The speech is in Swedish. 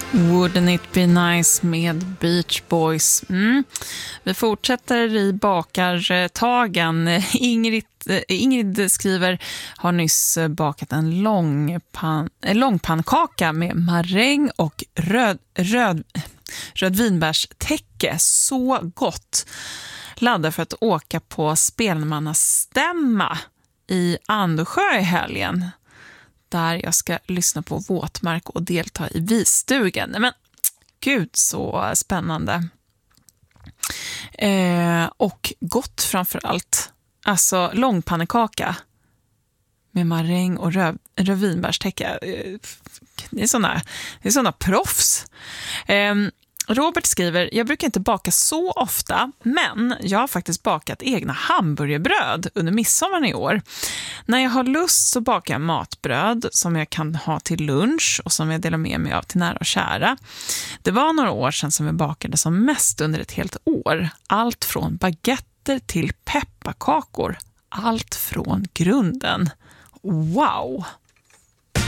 Wouldn't it be nice med Beach Boys. Vi fortsätter i bakartagen. Ingrid skriver, har nyss bakat en långpannkaka med maräng och rödvinbärstäcke. Så gott. Laddar för att åka på spelmannastämma i Andesjö i helgen, där jag ska lyssna på våtmark och delta i visstugan. Men gud, så spännande. Och gott framför allt. Alltså långpannekaka med maräng och rödvinbärstäcke. Det är såna proffs. Robert skriver, jag brukar inte baka så ofta, men jag har faktiskt bakat egna hamburgerbröd under midsommar i år. När jag har lust så bakar jag matbröd som jag kan ha till lunch och som jag delar med mig av till nära och kära. Det var några år sedan som jag bakade som mest under ett helt år. Allt från baguetter till pepparkakor. Allt från grunden. Wow!